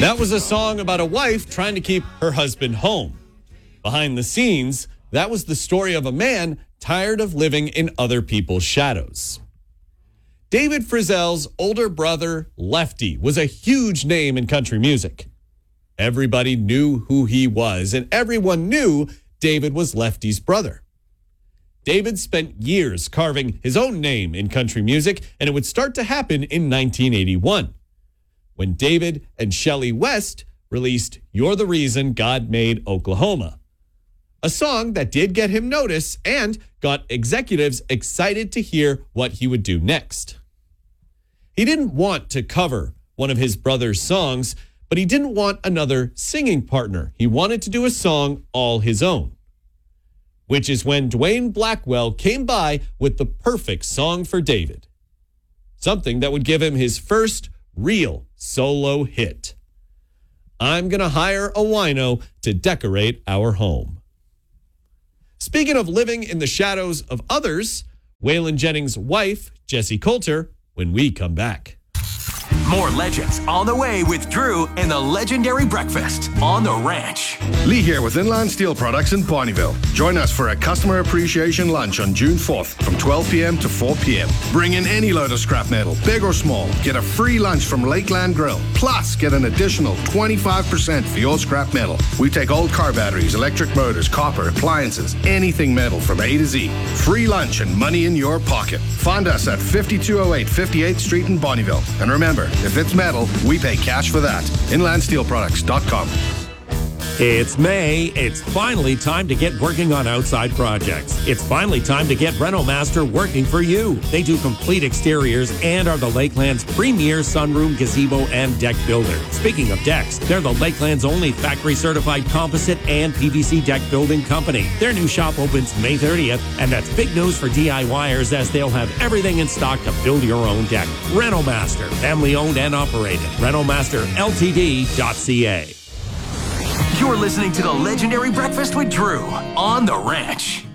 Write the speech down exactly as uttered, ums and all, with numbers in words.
That was a song about a wife trying to keep her husband home. Behind the scenes, that was the story of a man tired of living in other people's shadows. David Frizzell's older brother, Lefty, was a huge name in country music. Everybody knew who he was, and everyone knew David was Lefty's brother. David spent years carving his own name in country music, and it would start to happen in nineteen eighty-one, when David and Shelley West released You're the Reason God Made Oklahoma, a song that did get him notice and got executives excited to hear what he would do next. He didn't want to cover one of his brother's songs, but he didn't want another singing partner. He wanted to do a song all his own, which is when Dwayne Blackwell came by with the perfect song for David, something that would give him his first real solo hit. I'm Gonna Hire a Wino to Decorate Our Home. Speaking of living in the shadows of others, Waylon Jennings' wife, Jessie Coulter, when we come back. More legends on the way with Drew and the legendary breakfast on the ranch. Lee here with Inland Steel Products in Bonnyville. Join us for a customer appreciation lunch on June fourth from twelve p.m. to four p.m. Bring in any load of scrap metal, big or small. Get a free lunch from Lakeland Grill. Plus, get an additional twenty-five percent for your scrap metal. We take old car batteries, electric motors, copper, appliances, anything metal from A to Z. Free lunch and money in your pocket. Find us at fifty-two oh eight fifty-eighth Street in Bonnyville. And remember, if it's metal, we pay cash for that. inland steel products dot com. It's May. It's finally time to get working on outside projects. It's finally time to get Renomaster working for you. They do complete exteriors and are the Lakeland's premier sunroom, gazebo, and deck builder. Speaking of decks, they're the Lakeland's only factory-certified composite and P V C deck building company. Their new shop opens May thirtieth, and that's big news for DIYers as they'll have everything in stock to build your own deck. Renomaster, family-owned and operated. Renomaster L T D dot C A. You're listening to the legendary breakfast with Drew on the ranch.